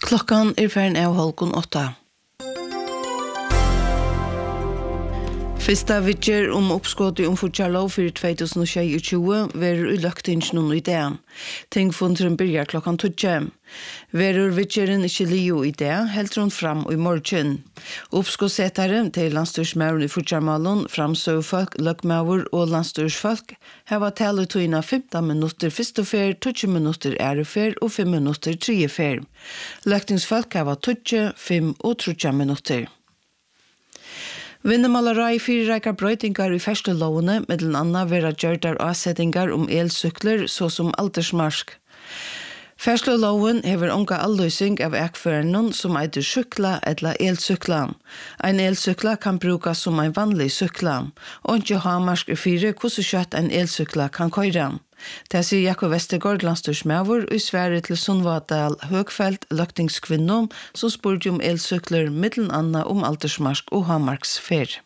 Klockan fern av 7:30. Fyrsta vittjer uppskott om fortjarlov for 2022 verur i løgtingsen i dag. Tingfundren byrjar klokkan 12. Verur vittjeren ikkje lio i dag, helt rundt fram i morgen. Uppskottsetare til landstyrsmauren i fortjarmalen, framsøvfolk, løgmaur og landstyrsfolk hava taletøyna 15 minutter første fer, 20 minutter ærefer og 5 minutter tredje fer. Løgtingsfolk hava 20, 5 og 30 minutter. Vinnemalarai fyrirreikar brøytingar i ferdslelovene, mellom anna vera gjørdar avsettingar elsykler, så som aldersmarsk. Ferdsleloven hever onka alløysing av ekførenen som eitur sykla eller elsykla. Ein elsykla kan brukas som ein vanlig sykla, og ikke ha marsk fyre hvordan kjøtt en elsykla kan køyre. Det sier Jakob Vestergaard, landstyrsmauer, i Sverige til Sundvadal Høgfelt, løgtingskvinnom, som spurte om elsykler, mellom anna aldersmarsk og hamarksfer.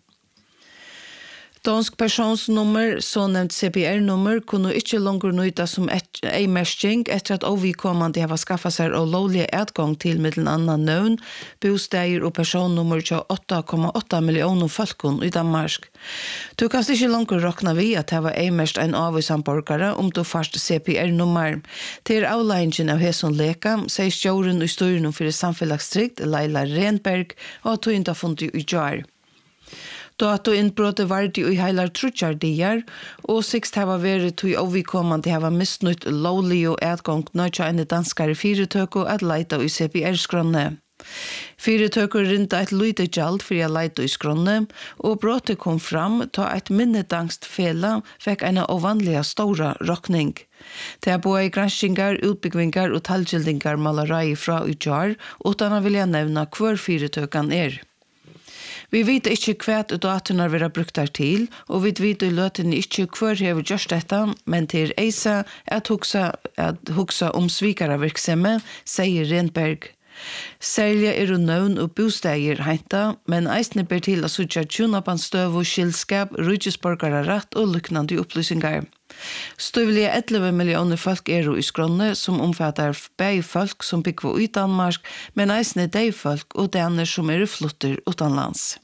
Dansk personsnummer, så nevnt CPR-nummer, kunne ikke langer nøyta som ei-mersking etter at overkommende har skaffet seg lovlige adgang til mellom annan nøvn, bosteier og personnummer til 8,8 millioner folkene i Danmark. Du kan ikke langer råkna vi at det var ei-merst en avvisan borgere du først CPR-nummer. Til avleggingen av Heson Leka, sier stjåren i styrene for samfunnslagstrikt, Leila Renberg, og tog ikke funnet i jar. Dato innbrottet var det i heilar trutjardier, og sikst hava vært til overkommende hava misnutt lovlig og adgang nødja enn danskare fyretøko at leita i CPR-skronne. Fyretøko rinda et lite gjald for å leita i skronne, og brottet kom fram ta et minnedangst fela fikk en ovanliga stora rokning. Det er både granskingar, utbyggvingar og talgildingar malarai fra utjar, utan å vilja nevna hver fyretøkan Vi vet ikke hva dataene vil ha brukt der til, og vi vet i løten ikke hva har gjort dette, men til eisa at huksa svikare virksomhet, sier Renberg. Særlig nøvn og bosteier henta, men eisne ber til å sutja tjunabanstøv og skilskap, rydgesborgare rett og lyknande opplysningar. Støvlige 11 millioner folk i skronne som omfattar bei folk som bygger i Danmark, men eisne de folk og denne som flutter utenlands.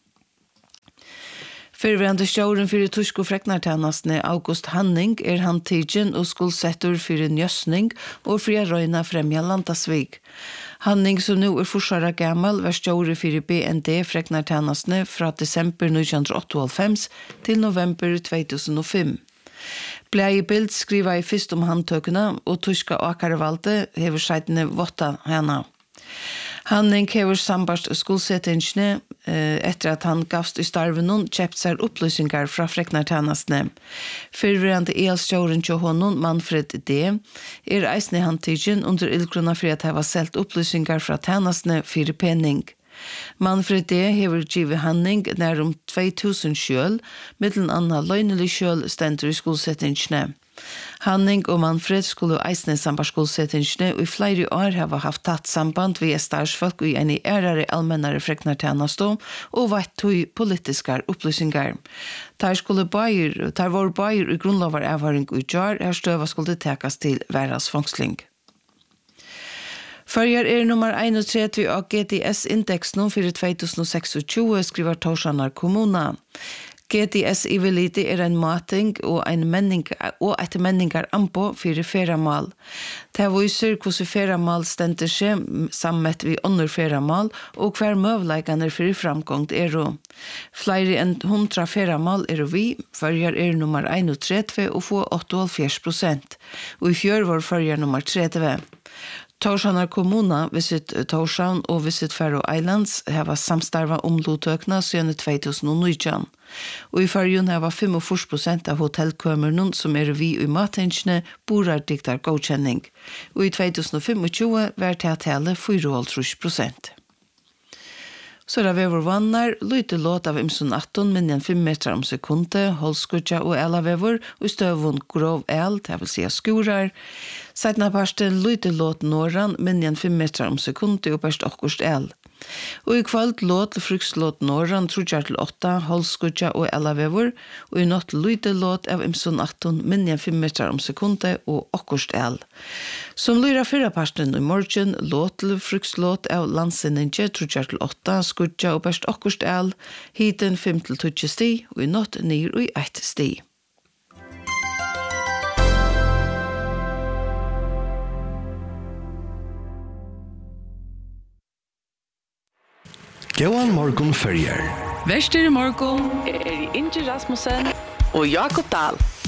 Fyrverande stjåren for tysk og freknartjenestene August Hanning han tidgen og skuldsetter for njøsning og for å røyne fremja Landasvig. Hanning som nå forsvara gammal var stjåre for BND freknartjenestene fra desember 1998 til november 2005. Blei bild skriva i fyrst handtøkene, og tyska åkarevalde hever seidene votta henne. Hanning hever sambart skuldsettingene etter at han gavst i starven kjøpt seg opplysningar fra freknartjenestene. Fyrverande elstjåren til honom, Manfred D., eisne handtidgen under ildgrunna for at hava selt opplysningar fra tjenestene for penning. Manfred D. hever givet Hanning nær 2000 sjøl, middelen anna løgnelig sjøl stendur i skuldsettingene. Hanning og Manfred skulle eisne samband skuldsettingene, og i flere år hava haft tatt samband via starsfolk i en ærare allmennare freknartjenestå og veit tog politiskar opplysningar. Der var bæger i grunnlovar avharing og jar, her støva skulle tekas til væras fangsling. Førjar nummer 31 av GTS-indeksen for 2026, skriver Torsanar kommuna. GTS i velite en mating og et menningar ampo for feramal. Det viser hvordan feramal stender seg sammet vi under feramal og hver møvleikene for framgångt Flere enn 100 feramal vi, førjar nummer 31 og få 88%, og i fjør var førjar nummer 30. Torsanar kommuna, Visit Torsan og Visit Faroe Islands hava samstarva lotøkna siden 2019. Og i fargen hava 45% av hotellkømerne som vi i matengene borar diktar godkjenning. Og i 2025 var det tale 4,5%. Så vi vår vannar, lyte låt av imsun 18, men 5 meter sekundet, holdskutja og elavever, og støvun grov el, det vil si skurar. Seitna parsten lyte låt norran, men 5 meter sekundet, og best okkurst el. Og I kvöld låt til frukslåt Norran, 3-8, Holskutja og Ellavever, og I natt lyde låt av Imsun 18, minne 5 meter om sekundet og okkurst el. Som lyra fyrraparsten I morgen, låt til frukslåt av landsinninge, 3-8, skutja og best okkurst el, hiten 5-20 sti, og I natt nyr og 1 sti. Gåan morgon fyrjar. Vester I morgon Inge Rasmussen og Jakob Dahl.